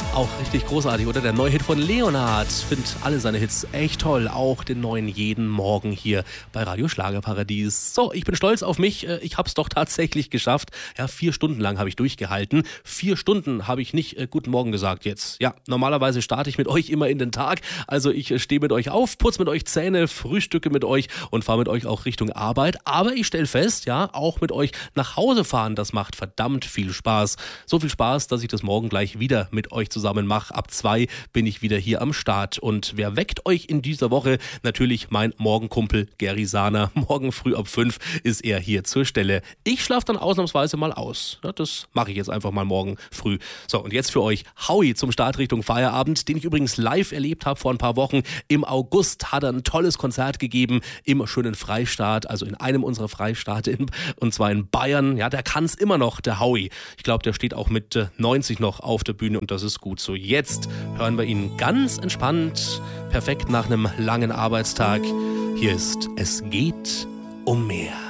Auch richtig großartig, oder? Der neue Hit von Leonhard. Find alle seine Hits echt toll. Auch den neuen jeden Morgen hier bei Radio Schlagerparadies. So, ich bin stolz auf mich. Ich hab's doch tatsächlich geschafft. Ja, 4 Stunden lang habe ich durchgehalten. 4 Stunden habe ich nicht Guten Morgen gesagt jetzt. Ja, normalerweise starte ich mit euch immer in den Tag. Also ich stehe mit euch auf, putze mit euch Zähne, frühstücke mit euch und fahre mit euch auch Richtung Arbeit. Aber ich stelle fest, ja, auch mit euch nach Hause fahren, das macht verdammt viel Spaß. So viel Spaß, dass ich das morgen gleich wieder mit euch zusammen mache. Ab 2 bin ich wieder hier am Start. Und wer weckt euch in dieser Woche? Natürlich mein Morgenkumpel Gary Sahner. Morgen früh ab 5 ist er hier zur Stelle. Ich schlafe dann ausnahmsweise mal aus. Ja, das mache ich jetzt einfach mal morgen früh. So, und jetzt für euch Howie zum Start Richtung Feierabend, den ich übrigens live erlebt habe vor ein paar Wochen. Im August hat er ein tolles Konzert gegeben im schönen Freistaat, also in einem unserer Freistaate, und zwar in Bayern. Ja, der kann's immer noch, der Howie. Ich glaube, der steht auch mit 90 noch auf der Bühne und das ist gut so. Jetzt hören wir ihn ganz entspannt, perfekt nach einem langen Arbeitstag. Hier ist Es geht um mehr.